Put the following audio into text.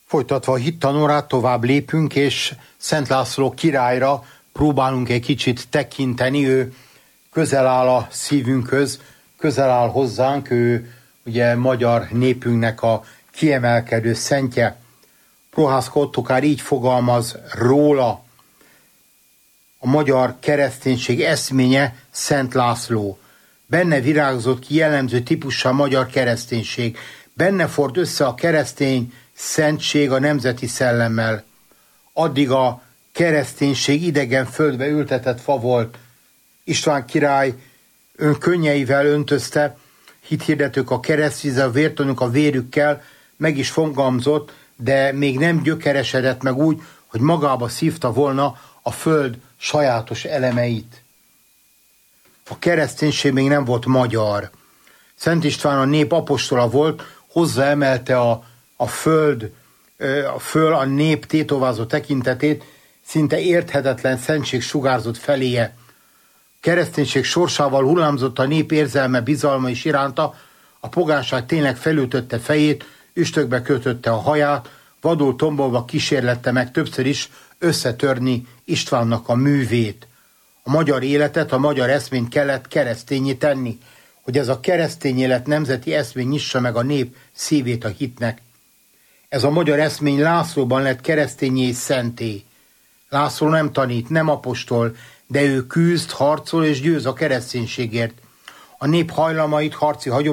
Folytatva a hittanórát tovább lépünk, és Szent László királyra próbálunk egy kicsit tekinteni. Ő közel áll a szívünkhöz, közel áll hozzánk, ő ugye magyar népünknek a kiemelkedő szentje. Prohászka Ottokár így fogalmaz róla: a magyar kereszténység eszménye Szent László. Benne virágzott ki jellemző típussá a magyar kereszténység. Benne ford össze a keresztény szentség a nemzeti szellemmel. Addig a kereszténység idegen földbe ültetett fa volt. István király ön könnyeivel öntözte, hithirdetők a keresztvízzel, a vértanúk a vérükkel, meg is fogalmazott, de még nem gyökeresedett meg úgy, hogy magába szívta volna a föld sajátos elemeit. A kereszténység még nem volt magyar. Szent István a nép apostola volt, hozzáemelte a nép tétovázó tekintetét, szinte érthetetlen szentség sugárzott feléje. Kereszténység sorsával hullámzott a nép érzelme, bizalma is iránta, a pogánság tényleg felütötte fejét, üstökbe kötötte a haját, vadul tombolva kísérlette meg többször is összetörni Istvánnak a művét. A magyar életet, a magyar eszményt kellett keresztényé tenni, hogy ez a keresztény élet nemzeti eszmény nyissa meg a nép szívét a hitnek. Ez a magyar eszmény Lászlóban lett keresztényé és szenté. László nem tanít, nem apostol, de ő küzd, harcol és győz a kereszténységért. A nép hajlamait, harci hagyományait